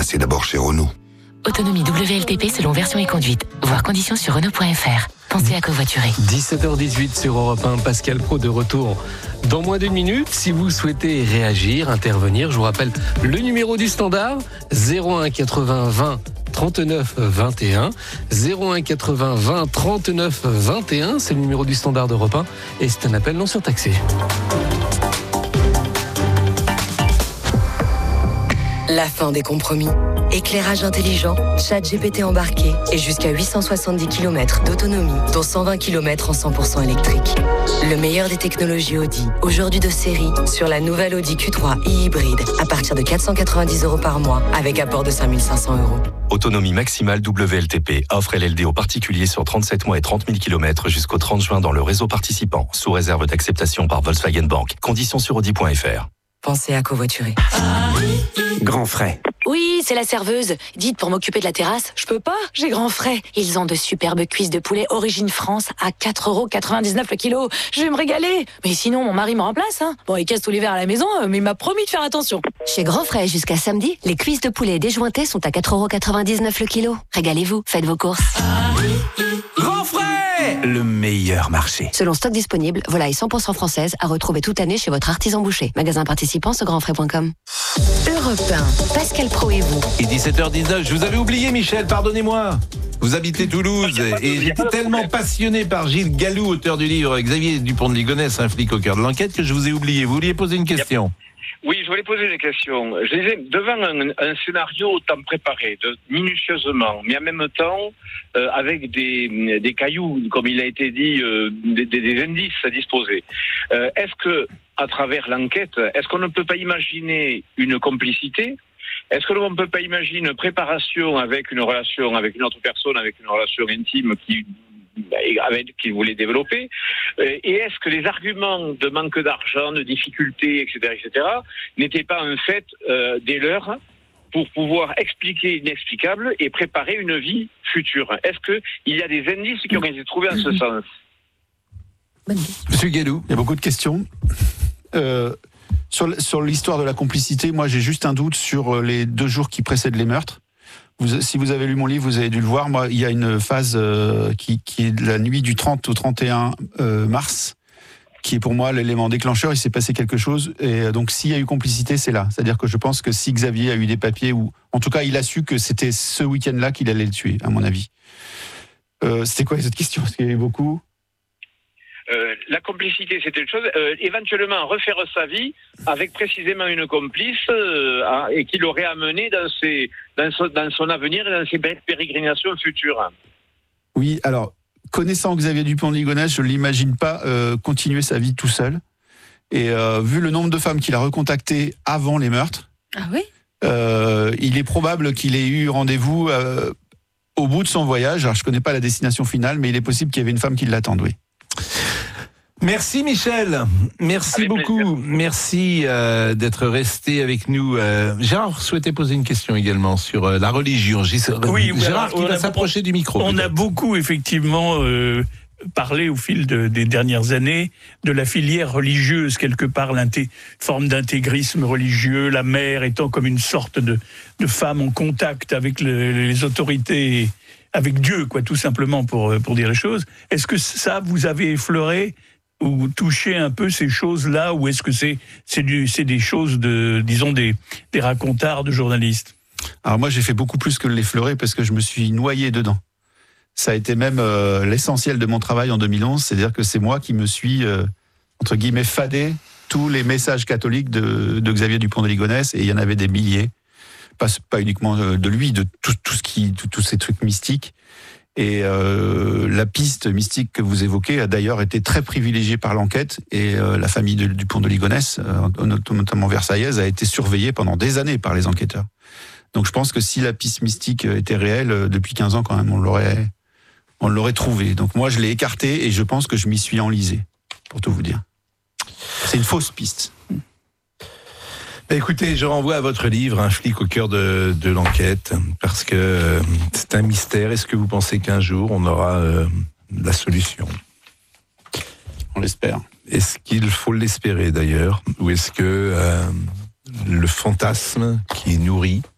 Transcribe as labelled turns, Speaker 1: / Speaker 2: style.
Speaker 1: passez d'abord chez Renault.
Speaker 2: Autonomie WLTP selon version et conduite. Voir conditions sur Renault.fr. Pensez à covoiturer.
Speaker 3: 17h18 sur Europe 1, Pascal Praud de retour dans moins d'une minute. Si vous souhaitez réagir, intervenir, je vous rappelle le numéro du standard 01 80 20 39 21. 01 80 20 39 21, c'est le numéro du standard d'Europe 1 et c'est un appel non surtaxé.
Speaker 4: La fin des compromis. Éclairage intelligent, ChatGPT embarqué et jusqu'à 870 km d'autonomie, dont 120 km en 100% électrique. Le meilleur des technologies Audi, aujourd'hui de série, sur la nouvelle Audi Q3 e-hybride, à partir de 490 € par mois, avec apport de 5 500 €.
Speaker 5: Autonomie maximale WLTP. Offre LLD aux particuliers sur 37 mois et 30 000 km jusqu'au 30 juin dans le réseau participant, sous réserve d'acceptation par Volkswagen Bank. Conditions sur Audi.fr.
Speaker 4: Pensez à covoiturer.
Speaker 6: Grand frais.
Speaker 7: Oui, c'est la serveuse. Dites, pour m'occuper de la terrasse, je peux pas, j'ai grand frais. Ils ont de superbes cuisses de poulet origine France à 4,99 € le kilo. Je vais me régaler. Mais sinon, mon mari me remplace. Bon, il casse tout l'hiver à la maison, mais il m'a promis de faire attention.
Speaker 8: Chez Grand Frais, jusqu'à samedi, les cuisses de poulet déjointées sont à 4,99 € le kilo. Régalez-vous, faites vos courses.
Speaker 6: Grand frais, le meilleur marché.
Speaker 8: Selon stock disponible, volaille 100% française à retrouver toute année chez votre artisan boucher. Magasin participant sur grandfrais.com.
Speaker 4: Europe 1, Pascal Praud et vous.
Speaker 6: Et 17h19, je vous avais oublié, Michel, pardonnez-moi. Vous habitez Toulouse et j'étais tellement passionné par Gilles Gallou, auteur du livre Xavier Dupont de Ligonnès, un flic au cœur de l'enquête, que je vous ai oublié. Vous vouliez poser une question?
Speaker 9: Oui, je voulais poser une question. Je disais, devant un scénario autant préparé, minutieusement, mais en même temps, avec des cailloux, comme il a été dit, des indices à disposer, est-ce que, à travers l'enquête, est-ce qu'on ne peut pas imaginer une complicité? Est-ce que l'on ne peut pas imaginer une préparation avec une relation avec une autre personne, avec une relation intime qu'il voulait développer? Et est-ce que les arguments de manque d'argent, de difficultés, etc., n'étaient pas en fait des leurs pour pouvoir expliquer l'inexplicable et préparer une vie future? Est-ce qu'il y a des indices qui ont été trouvés en ce sens?
Speaker 6: Monsieur Gallou.
Speaker 10: Il y a beaucoup de questions. Sur l'histoire de la complicité, moi j'ai juste un doute sur les 2 jours qui précèdent les meurtres. Si vous avez lu mon livre, vous avez dû le voir. Moi, il y a une phase qui est de la nuit du 30 au 31 mars, qui est pour moi l'élément déclencheur. Il s'est passé quelque chose. Et donc, s'il y a eu complicité, c'est là. C'est-à-dire que je pense que si Xavier a eu des papiers, ou en tout cas, il a su que c'était ce week-end-là qu'il allait le tuer, à mon avis. C'était quoi les autres questions? Parce qu'il y avait beaucoup.
Speaker 9: La complicité, c'était une chose. Éventuellement, refaire sa vie avec précisément une complice et qui l'aurait amené dans son avenir et dans ses pérégrinations futures.
Speaker 10: Oui, alors, connaissant Xavier Dupont de Ligonnès, je ne l'imagine pas continuer sa vie tout seul. Et vu le nombre de femmes qu'il a recontactées avant les meurtres, il est probable qu'il ait eu rendez-vous au bout de son voyage. Alors, je ne connais pas la destination finale, mais il est possible qu'il y avait une femme qui l'attende, oui.
Speaker 6: Merci Michel, merci avec beaucoup, plaisir. Merci d'être resté avec nous. Gérard souhaitait poser une question également sur la religion.
Speaker 11: Oui,
Speaker 6: Gérard qui va s'approcher du micro.
Speaker 11: On a beaucoup effectivement parlé au fil des dernières années de la filière religieuse, quelque part forme d'intégrisme religieux, la mère étant comme une sorte de femme en contact avec les autorités, avec Dieu, quoi, tout simplement pour dire les choses. Est-ce que ça, vous avez effleuré ou touché un peu ces choses-là, ou est-ce que c'est des choses disons des racontards de journalistes?
Speaker 10: Alors moi, j'ai fait beaucoup plus que l'effleurer parce que je me suis noyé dedans. Ça a été même l'essentiel de mon travail en 2011, c'est-à-dire que c'est moi qui me suis, entre guillemets, fadé tous les messages catholiques de Xavier Dupont de Ligonnès, et il y en avait des milliers. Pas uniquement de lui, de tous ces trucs mystiques. Et la piste mystique que vous évoquez a d'ailleurs été très privilégiée par l'enquête, et la famille de Dupont de Ligonnès, notamment versaillaise, a été surveillée pendant des années par les enquêteurs. Donc je pense que si la piste mystique était réelle, depuis 15 ans quand même, on l'aurait trouvée. Donc moi je l'ai écartée et je pense que je m'y suis enlisé, pour tout vous dire. C'est une fausse piste.
Speaker 6: Écoutez, je renvoie à votre livre, Un flic au cœur de l'enquête, parce que c'est un mystère. Est-ce que vous pensez qu'un jour, on aura la solution?
Speaker 10: On l'espère.
Speaker 6: Est-ce qu'il faut l'espérer, d'ailleurs? Ou est-ce que le fantasme qui nourrit